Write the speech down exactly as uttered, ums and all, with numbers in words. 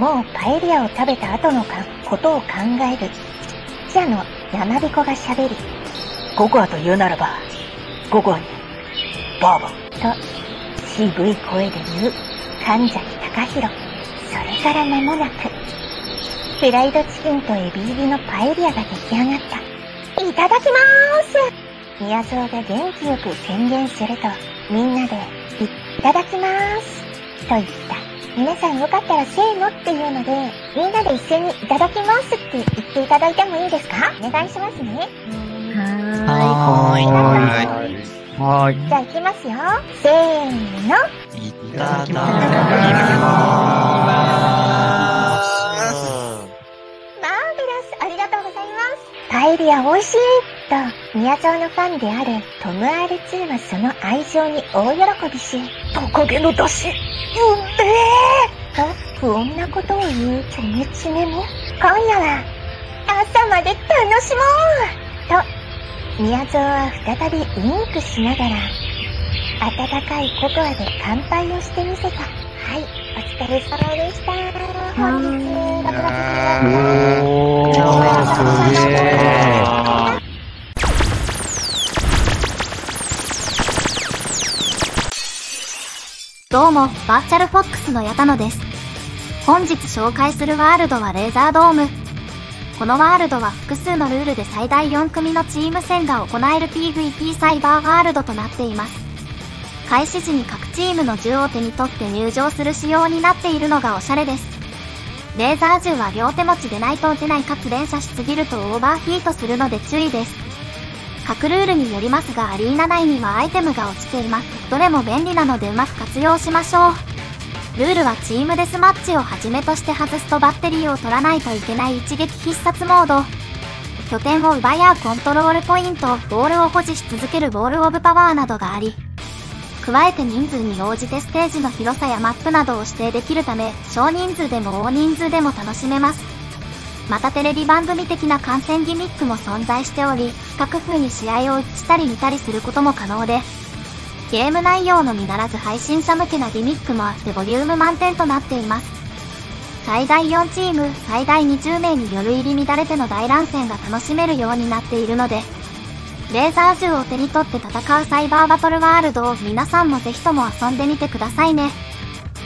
もうパエリアを食べた後のかことを考える記者の山彦がしゃべり、 ココアと言うならば、ココアに、バーボン。 と、渋い声で言う、神崎隆弘。それから間もなく、フライドチキンとエビ入りのパエリアが出来上がった。いただきまーす。宮蔵が元気よく宣言すると、みんなで、いただきまーす。と言った。皆さんよかったらせーのっていうので、みんなで一斉にいただきますって言っていただいてもいいですか？お願いしますね。 はーい。 はーい。 はーい。 じゃあ行きますよ。せーの。 いただきまマーベラス、ありがとうございます。パエリア美味しいと、宮蔵のファンであるトム アールツー はその愛情に大喜びし、 トカゲの出汁、うんめーと不穏なことを言うチョメチメも、今夜は朝まで楽しもうと、宮蔵は再びウインクしながら、温かいココアで乾杯をしてみせた。はい、お疲れ様でした。本日、ろくがつおー、すげー。 どうも、バーチャルフォックスの矢田野です。本日紹介するワールドはレーザードーム。このワールドは複数のルールで最大よん組のチーム戦が行える ピーブイピー サイバーワールドとなっています。開始時に各チームの銃を手に取って入場する仕様になっているのがおしゃれです。レーザー銃は両手持ちでないと撃てない、かつ連射しすぎるとオーバーヒートするので注意です。各ルールによりますがアリーナ内にはアイテムが落ちています。どれも便利なのでうまく活用しましょう。ルールはチームデスマッチをはじめとして外すとバッテリーを取らないといけない一撃必殺モード。拠点を奪い合うコントロールポイント、ボールを保持し続けるボールオブパワーなどがあり、加えて人数に応じてステージの広さやマップなどを指定できるため、少人数でも大人数でも楽しめます。またテレビ番組的な観戦ギミックも存在しており、各風に試合を映したり見たりすることも可能で、ゲーム内容のみならず配信者向けなギミックもあってボリューム満点となっています。最大よんチーム、最大にじゅう名による入り乱れての大乱戦が楽しめるようになっているので、レーザー銃を手に取って戦うサイバーバトルワールドを皆さんもぜひとも遊んでみてくださいね。